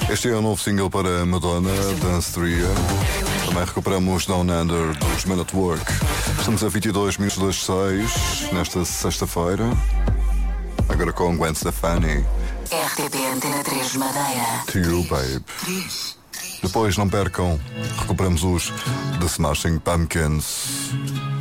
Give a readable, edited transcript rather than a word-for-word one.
Este é o novo single para Madonna, Dance 3. Também recuperamos Down Under dos Men at Work. Estamos a 22 minutos das 6, nesta sexta-feira. Agora com Gwen Stefani. RTP Antena 3 Madeira. To You, Babe. Depois, não percam, recuperamos os The Smashing Pumpkins.